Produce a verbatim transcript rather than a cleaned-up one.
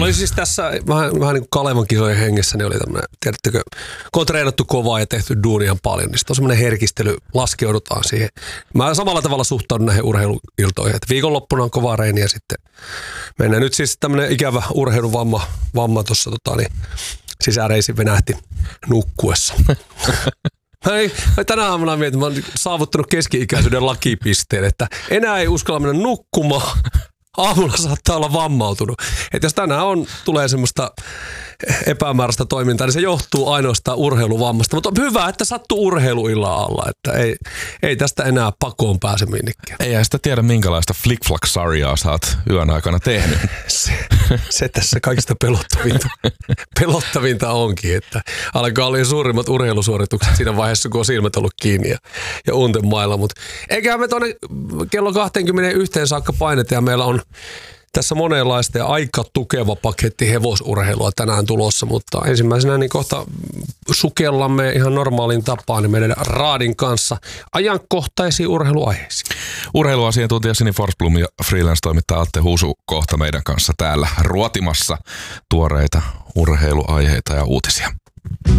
oli siis tässä vähän, vähän niin kuin Kalevan kisojen hengessä, niin oli tämmöinen, tiedättekö, kun on treenattu kovaa ja tehty duunia paljon, niin sitten on semmoinen herkistely, laskeudutaan siihen. Mä samalla tavalla suhtaudun näihin urheiluiltoihin, että viikonloppuna on kovaa reeniä ja sitten mennään. Nyt siis tämmöinen ikävä urheiluvamma vamma tuossa tota, niin sisäreisin venähti nukkuessa. Mä tänä aamuna mietin, mä oon saavuttanut keski-ikäisyyden lakipisteen, että enää ei uskalla mennä nukkumaan. Aamulla saattaa olla vammautunut. Että jos tänään on, tulee semmoista epämääräistä toimintaa, niin se johtuu ainoastaan urheiluvammasta. Mutta on hyvä, että sattuu urheiluillan alla. Että ei, ei tästä enää pakoon pääse minnekään. Ei sitä tiedä, minkälaista flick-flack-sarjaa sä oot yön aikana tehnyt. Se, se tässä kaikista pelottavinta, pelottavinta onkin, että alkaa olla suurimmat urheilusuoritukset siinä vaiheessa, kun on silmät ollut kiinni ja, ja unten mailla. Mutta eiköhän me tuonne kello kaksikymmentäyksi saakka paineta ja meillä on tässä monenlaista ja aika tukeva paketti hevosurheilua tänään tulossa, mutta ensimmäisenä niin kohta sukellamme ihan normaaliin tapaan niin meidän Raadin kanssa ajankohtaisiin urheiluaiheisiin. Urheiluasiantuntija Sini Forsblom ja freelance-toimittaja Atte Husu kohta meidän kanssa täällä ruotimassa tuoreita urheiluaiheita ja uutisia.